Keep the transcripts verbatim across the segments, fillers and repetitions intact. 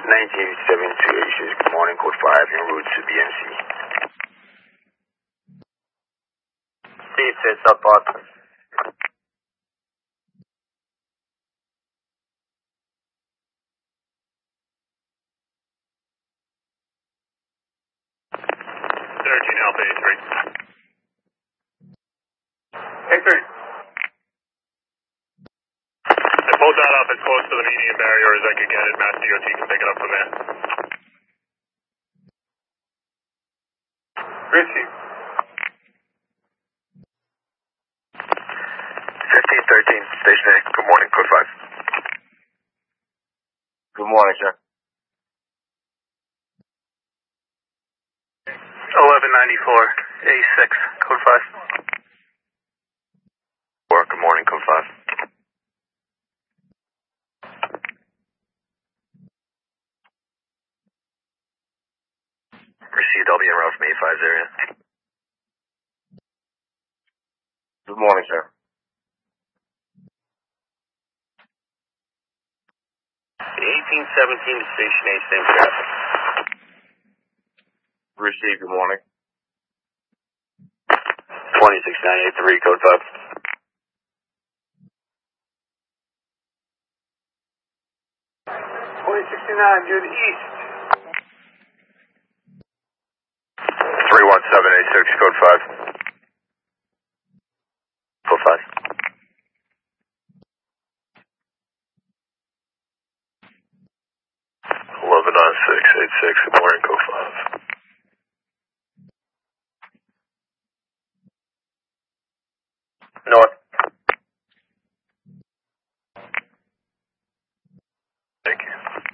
nineteen seventy-two eighty-six, good morning, code five, en route to B M C. Steve, say South Boston. thirteen Alpha A three. A three. I pulled that up as close to the median barrier as I could get it. Mass D O T can pick it up from there. Richie. fifteen thirteen, station A, good morning, code five. Good morning, sir. eleven ninety-four, A six, code five. Or good morning, code five. Received, I'll be en route from A five's area. Good morning, sir. eighteen seventeen to station A, same traffic. Received, good morning. twenty-six ninety-three, code five. twenty sixty-nine, you're the east. three one seven eight six, code five. Code five. eleven nine six eight six, good morning, code five. North. Thank you.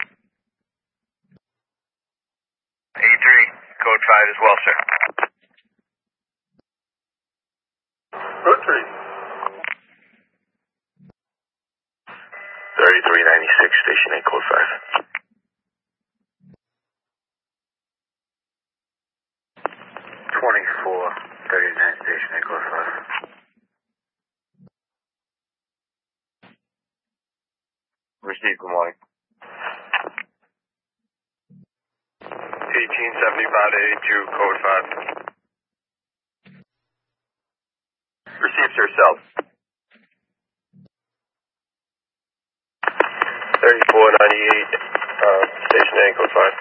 A three, code five as well, sir. Road three. thirty-three ninety-six, station A, code five. twenty-four thirty-nine, station A, code five. Received, good morning. eighteen seventy-five to eighty-two, code five. Received, sir, South. thirty-four ninety-eight, uh, station A, code five.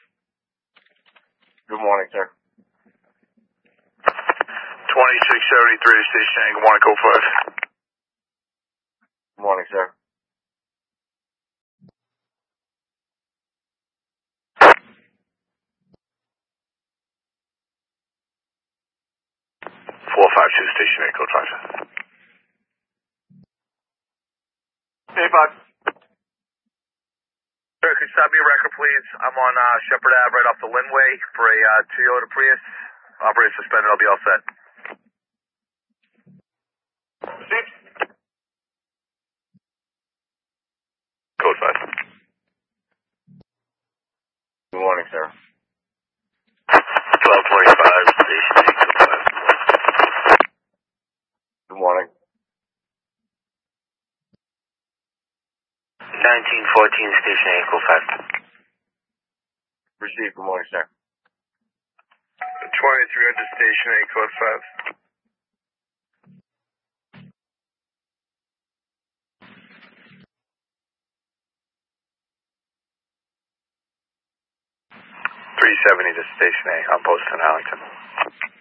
Good morning, sir. twenty-six seventy-three, station A, good morning, code five. Good morning, sir. four five two, station A, code five. A five. Sir, could you stop me a record, please? I'm on uh, Shepherd Ave right off the Linway for a uh, Toyota Prius. Operator suspended, I'll be all set. Received. Code five. Good morning, sir. twelve twenty-five, station A, code five. Good morning. nineteen fourteen, station A, code five. Received, good morning, sir. twenty-three hundred, station A, code five. three seventy to station A, on post in Arlington.